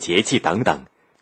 节气等等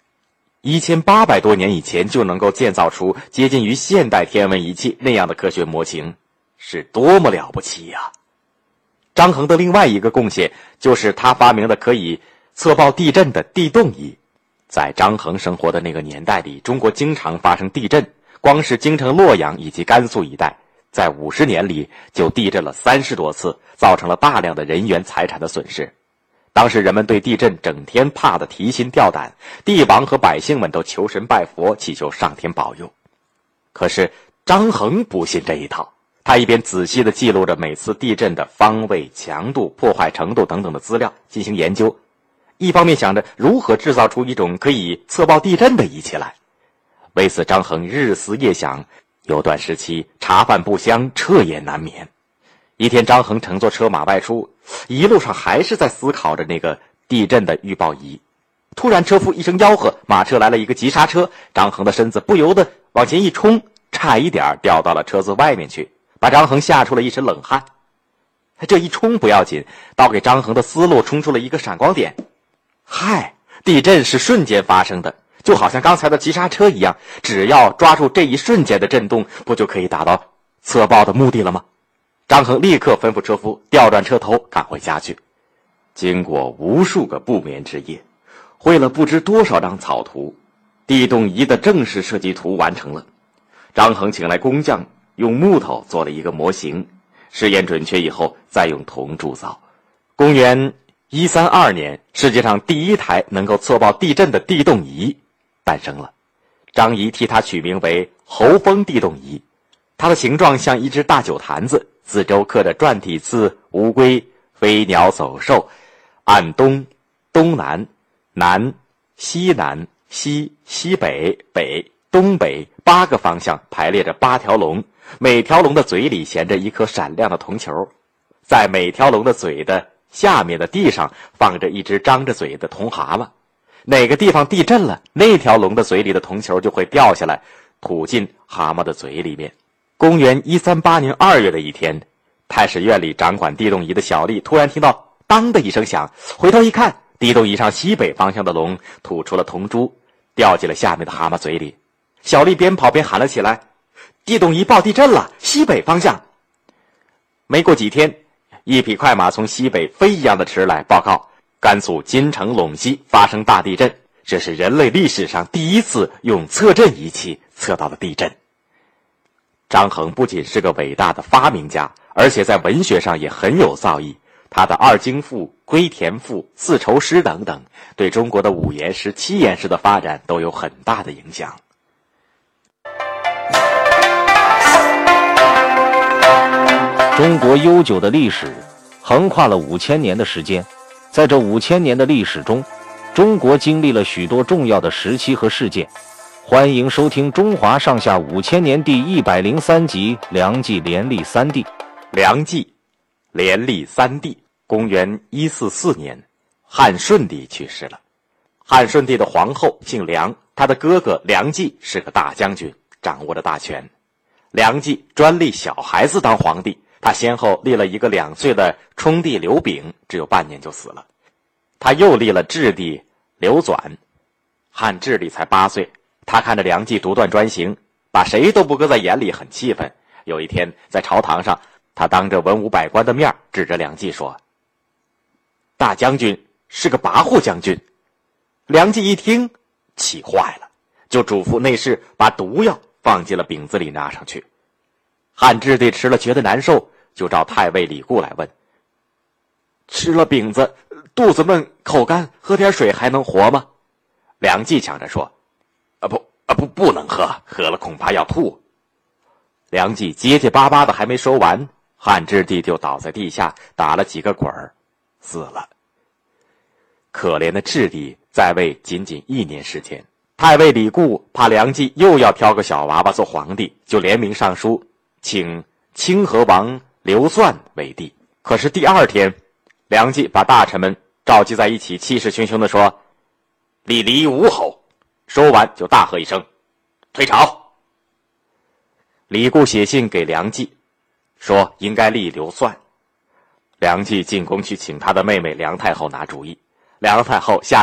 ，1800多年以前就能够建造出接近于现代天文仪器那样的科学模型，是多么了不起呀！张衡的另外一个贡献就是他发明的可以测报地震的地动仪。在张衡生活的那个年代里，中国经常发生地震，光是京城洛阳以及甘肃一带，在50年里就地震了30多次，造成了大量的人员财产的损失。当时人们对地震整天怕得提心吊胆，帝王和百姓们都求神拜佛，祈求上天保佑。可是张衡不信这一套，他一边仔细地记录着每次地震的方位、强度、破坏程度等等的资料进行研究，一方面想着如何制造出一种可以测报地震的仪器来。为此张衡日思夜想，有段时期茶饭不香，彻夜难眠。一天张衡乘坐车马外出，一路上还是在思考着那个地震的预报仪。突然车夫一声吆喝，马车来了一个急刹车，张衡的身子不由得往前一冲，差一点掉到了车子外面去，把张衡吓出了一身冷汗。这一冲不要紧，倒给张衡的思路冲出了一个闪光点。嗨，地震是瞬间发生的，就好像刚才的急刹车一样，只要抓住这一瞬间的震动，不就可以达到测报的目的了吗？张衡立刻吩咐车夫调转车头赶回家去。经过无数个不眠之夜，绘了不知多少张草图，地动仪的正式设计图完成了。张衡请来工匠，用木头做了一个模型，试验准确以后再用铜铸造。公元132年，世界上第一台能够测报地震的地动仪诞生了。张仪替它取名为侯风地动仪，它的形状像一只大酒坛子，四周刻着篆体字乌龟、飞鸟、走兽，按东、东南、南、西南、西、西北、北、东北8个方向排列着8条龙，每条龙的嘴里衔着一颗闪亮的铜球，在每条龙的嘴的下面的地上放着一只张着嘴的铜蛤蟆，哪个地方地震了，那条龙的嘴里的铜球就会掉下来，吐进蛤蟆的嘴里面。公元138年2月的一天，太史院里掌管地动仪的小吏突然听到当的一声响，回头一看，地动仪上西北方向的龙吐出了铜珠，掉进了下面的蛤蟆嘴里。小吏边跑边喊了起来：地动仪报地震了，西北方向。没过几天，一匹快马从西北飞一样的驰来，报告甘肃金城陇西发生大地震，这是人类历史上第一次用测震仪器测到了地震。张衡不仅是个伟大的发明家，而且在文学上也很有造诣。他的《二京赋》《归田赋》《四愁诗》等等，对中国的5言诗、7言诗的发展都有很大的影响。 中国悠久的历史横跨了5000年的时间，在这5000年的历史中，中国经历了许多重要的时期和事件。欢迎收听《中华上下5000年》第103集《梁冀连立三帝》。 梁冀连立三帝，公元144年，汉顺帝去世了。汉顺帝的皇后姓梁，他的哥哥梁冀是个大将军，掌握着大权。梁冀专立小孩子当皇帝，他先后立了一个2岁的冲帝刘炳，只有半年就死了。他又立了质帝刘纂，汉质帝才8岁。他看着梁冀独断专行，把谁都不搁在眼里，很气愤。有一天在朝堂上，他当着文武百官的面指着梁冀说：大将军是个跋扈将军。梁冀一听气坏了，就嘱咐内侍把毒药放进了饼子里拿上去。汉质帝吃了觉得难受，就找太尉李固来问：吃了饼子肚子闷口干，喝点水还能活吗？梁冀抢着说：不能喝，喝了恐怕要吐。梁冀结结巴巴的还没说完，汉质帝就倒在地下打了几个滚儿，死了。可怜的质帝在位仅仅1年时间，太尉李固怕梁冀又要挑个小娃娃做皇帝，就联名上书请清河王刘纂为帝。可是第2天，梁冀把大臣们召集在一起，气势汹汹地说：立李武侯。说完就大喝一声：退朝！李固写信给梁冀，说应该立刘纂。梁冀进宫去请他的妹妹梁太后拿主意。梁太后下令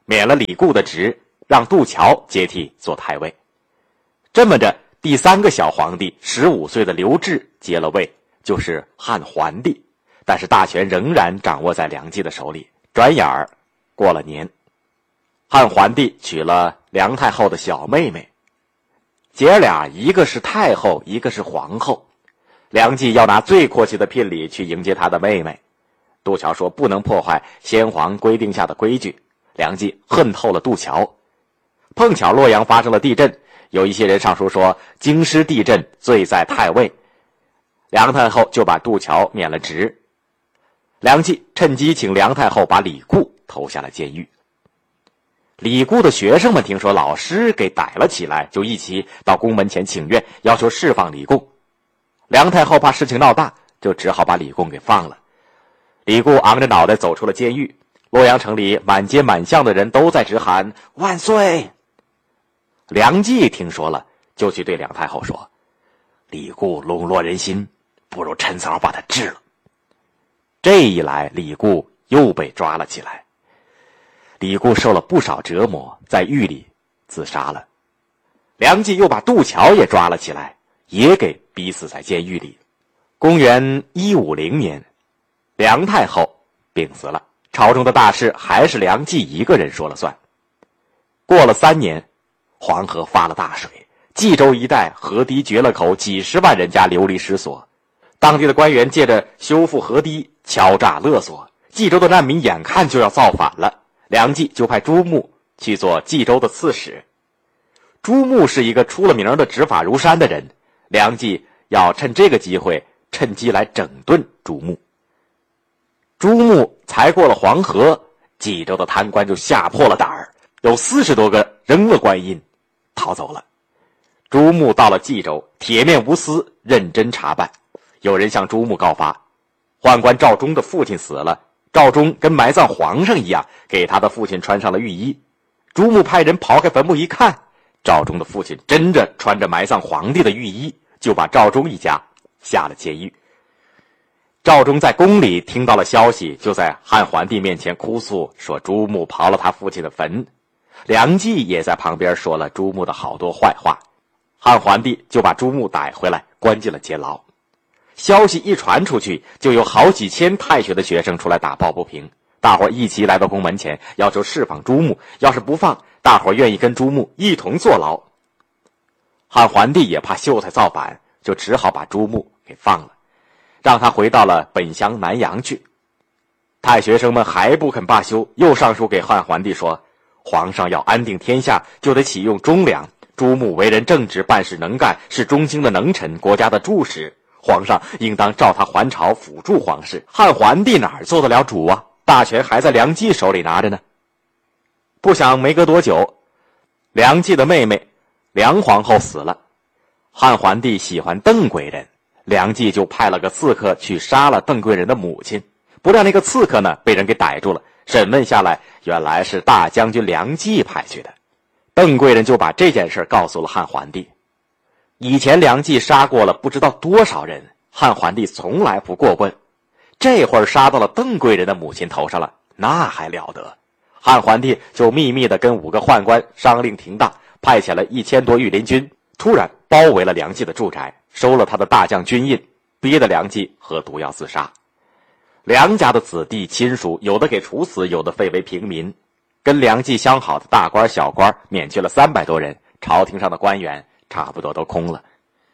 免了李固的职，让杜桥接替做太尉。这么着，第3个小皇帝15岁的刘志接了位，就是汉桓帝。但是大权仍然掌握在梁冀的手里。转眼儿过了年，汉桓帝娶了梁太后的小妹妹，姐儿俩一个是太后，一个是皇后。梁冀要拿最阔气的聘礼去迎接他的妹妹。杜桥说不能破坏先皇规定下的规矩，梁冀恨透了杜桥。碰巧洛阳发生了地震，有一些人上书说京师地震，罪在太尉。梁太后就把杜桥免了职。梁冀趁机请梁太后把李固投下了监狱。李固的学生们听说老师给逮了起来，就一起到宫门前请愿，要求释放李固。梁太后怕事情闹大，就只好把李固给放了。李固昂着脑袋走出了监狱，洛阳城里满街满巷的人都在直喊万岁。梁冀听说了，就去对梁太后说，李固笼络人心，不如趁早把他治了。这一来，李固又被抓了起来。李固受了不少折磨，在狱里自杀了。梁冀又把杜桥也抓了起来，也给逼死在监狱里。公元150年，梁太后病死了，朝中的大事还是梁冀一个人说了算。过了3年，黄河发了大水，冀州一带河堤决了口，几十万人家流离失所。当地的官员借着修复河堤敲诈勒索，冀州的难民眼看就要造反了。梁冀就派朱穆去做冀州的刺史。朱穆是一个出了名的执法如山的人，梁冀要趁这个机会趁机来整顿朱穆。朱穆才过了黄河，冀州的贪官就吓破了胆儿，有40多个扔了官印逃走了。朱穆到了冀州，铁面无私，认真查办。有人向朱穆告发，宦官赵忠的父亲死了，赵忠跟埋葬皇上一样，给他的父亲穿上了御衣。朱穆派人刨开坟墓一看，赵忠的父亲真的穿着埋葬皇帝的御衣，就把赵忠一家下了监狱。赵忠在宫里听到了消息，就在汉桓帝面前哭诉，说朱穆刨了他父亲的坟。梁冀也在旁边说了朱穆的好多坏话，汉桓帝就把朱穆逮回来，关进了监牢。消息一传出去，就有好几千太学的学生出来打抱不平，大伙一齐来到宫门前，要求释放朱穆，要是不放，大伙愿意跟朱穆一同坐牢。汉桓帝也怕秀才造反，就只好把朱穆给放了，让他回到了本乡南阳去。太学生们还不肯罢休，又上书给汉桓帝说，皇上要安定天下，就得启用忠良，朱穆为人正直，办事能干，是中兴的能臣，国家的柱石，皇上应当召他还朝，辅助皇室。汉桓帝哪儿做得了主啊？大权还在梁冀手里拿着呢。不想没隔多久，梁冀的妹妹梁皇后死了。汉桓帝喜欢邓贵人，梁冀就派了个刺客去杀了邓贵人的母亲。不料那个刺客呢，被人给逮住了，审问下来，原来是大将军梁冀派去的。邓贵人就把这件事告诉了汉桓帝。以前梁冀杀过了不知道多少人，汉桓帝从来不过问，这会儿杀到了邓贵人的母亲头上了，那还了得。汉桓帝就秘密地跟5个宦官商令停当，派遣了1000多御林军，突然包围了梁冀的住宅，收了他的大将军印，逼得梁冀喝毒药自杀。梁家的子弟亲属有的给处死，有的废为平民。跟梁冀相好的大官小官免去了300多人，朝廷上的官员差不多都空了。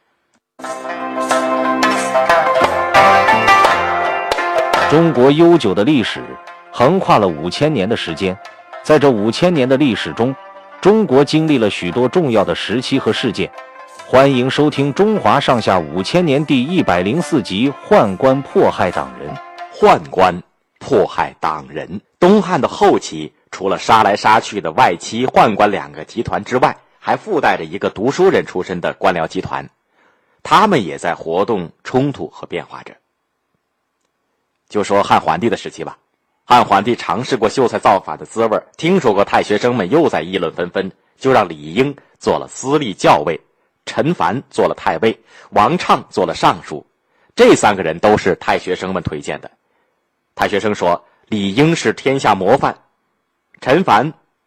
中国悠久的历史横跨了5000年的时间，在这5000年的历史中，中国经历了许多重要的时期和事件。欢迎收听《中华上下5000年》第104集《宦官迫害党人》。 宦官迫害党人。东汉的后期，除了杀来杀去的外戚、宦官2个集团之外，还附带着一个读书人出身的官僚集团，他们也在活动、冲突和变化着。就说汉桓帝的时期吧，汉桓帝尝试过秀才造反的滋味，听说过太学生们又在议论纷纷，就让李应做了司隶校尉，陈蕃做了太尉，王畅做了尚书。这3个人都是太学生们推荐的。太学生说，李应是天下模范，陈蕃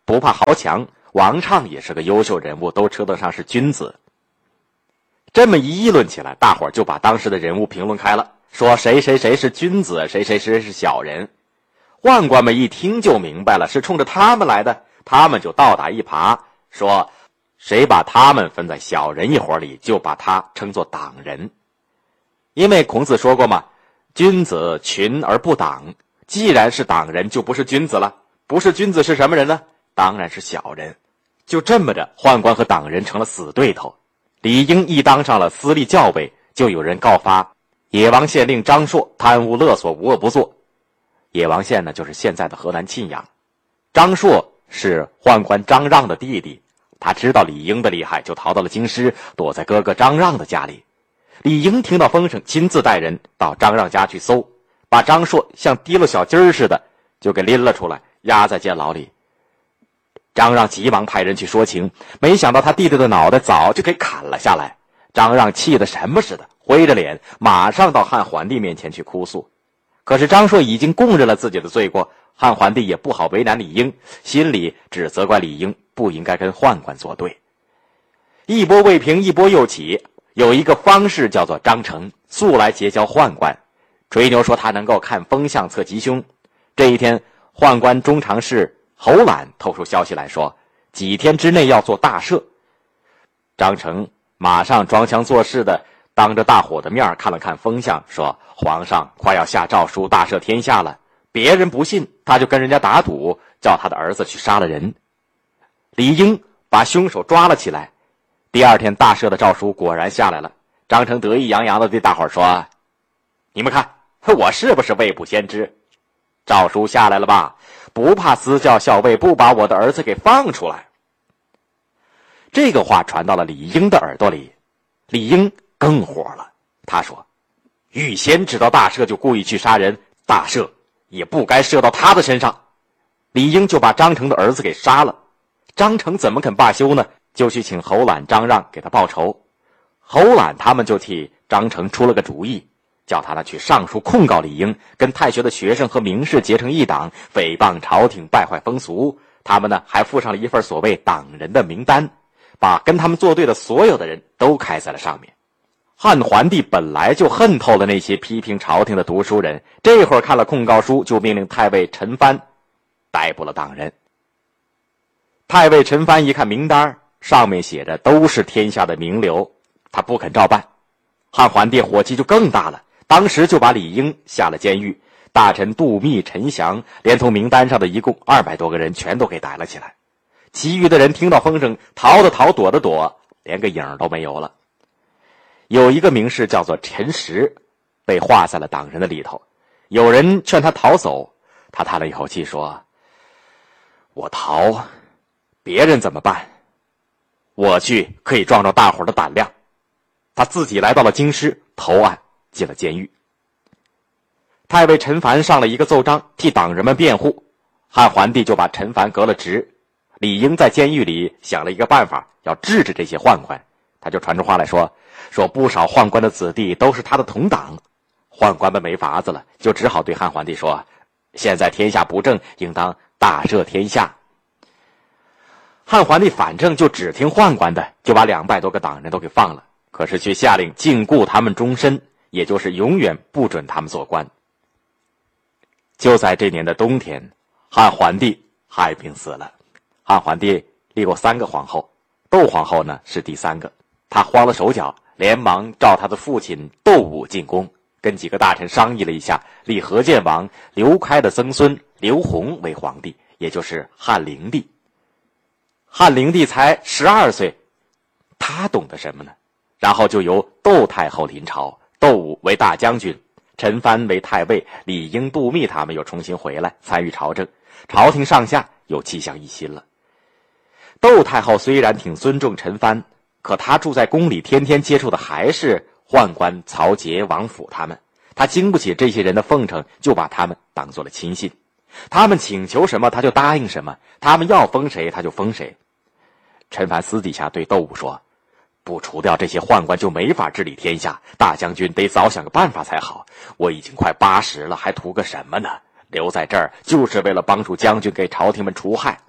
不怕豪强，王畅也是个优秀人物，都称得上是君子。这么一议论起来，大伙儿就把当时的人物评论开了，说谁谁谁是君子，谁谁谁是小人。宦官们一听就明白了，是冲着他们来的，他们就倒打一耙，说谁把他们分在小人一伙里，就把他称作党人。因为孔子说过嘛，君子群而不党，既然是党人，就不是君子了。不是君子是什么人呢？当然是小人。就这么着，宦官和党人成了死对头。李应一当上了司隶校尉，就有人告发野王县令张硕贪污勒索，无恶不作。野王县呢，就是现在的河南沁阳。张硕是宦官张让的弟弟，他知道李应的厉害，就逃到了京师，躲在哥哥张让的家里。李应听到风声，亲自带人到张让家去搜，把张硕像提了小鸡儿似的就给拎了出来，压在监牢里。张让急忙派人去说情，没想到他弟弟的脑袋早就给砍了下来。张让气得什么似的，灰着脸马上到汉桓帝面前去哭诉。可是张硕已经供认了自己的罪过，汉桓帝也不好为难李应，心里只责怪李应不应该跟宦官作对。一波未平一波又起，有一个方士叫做张成，素来结交宦官，吹牛说他能够看风向测吉凶。这一天，宦官中常侍侯览透出消息来说，几天之内要做大赦。张成马上装腔作势的当着大伙的面看了看风向，说皇上快要下诏书大赦天下了。别人不信，他就跟人家打赌，叫他的儿子去杀了人。李应把凶手抓了起来。第二天大赦的诏书果然下来了。张成得意洋洋的对大伙说，你们看我是不是未卜先知？诏书下来了吧？不怕私教校尉不把我的儿子给放出来。这个话传到了李应的耳朵里，李应更火了。他说，预先知道大赦就故意去杀人，大赦也不该赦到他的身上。李应就把张成的儿子给杀了。张成怎么肯罢休呢？就去请侯览、张让给他报仇。侯览他们就替张成出了个主意，叫他呢去上书控告李应，跟太学的学生和名士结成一党，诽谤朝廷，败坏风俗。他们呢还附上了一份所谓党人的名单，把跟他们作对的所有的人都开在了上面。汉桓帝本来就恨透了那些批评朝廷的读书人，这会儿看了控告书，就命令太尉陈蕃逮捕了党人。太尉陈蕃一看名单，上面写着都是天下的名流，他不肯照办。汉桓帝火气就更大了，当时就把李应下了监狱，大臣杜密、陈祥连同名单上的一共200多个人全都给逮了起来。其余的人听到风声，逃的逃，躲的躲，连个影都没有了。有一个名士叫做陈实，被划在了党人的里头。有人劝他逃走，他叹了一口气说，我逃，别人怎么办？我去可以壮壮大伙的胆量。他自己来到了京师，投案进了监狱。太尉陈蕃上了一个奏章，替党人们辩护。汉桓帝就把陈蕃革了职。李应在监狱里想了一个办法，要治这些宦官。他就传出话来说不少宦官的子弟都是他的同党。宦官们没法子了，就只好对汉桓帝说，现在天下不正，应当大赦天下。汉桓帝反正就只听宦官的，就把200多个党人都给放了，可是却下令禁锢他们终身，也就是永远不准他们做官。就在这年的冬天，汉桓帝害病死了。汉桓帝立过3个皇后，窦皇后呢是第3个。他慌了手脚，连忙召他的父亲窦武进宫，跟几个大臣商议了一下，立何建王刘开的曾孙刘宏为皇帝，也就是汉灵帝。汉灵帝才12岁，他懂得什么呢？然后就由窦太后临朝，窦武为大将军，陈蕃为太尉，李应、杜密他们又重新回来参与朝政，朝廷上下又气象一新了。窦太后虽然挺尊重陈蕃，可她住在宫里，天天接触的还是宦官曹节、王府他们，她经不起这些人的奉承，就把他们当做了亲信。他们请求什么他就答应什么，他们要封谁他就封谁。陈蕃私底下对窦武说，不除掉这些宦官就没法治理天下，大将军得早想个办法才好。我已经快80了，还图个什么呢？留在这儿就是为了帮助将军给朝廷们除害。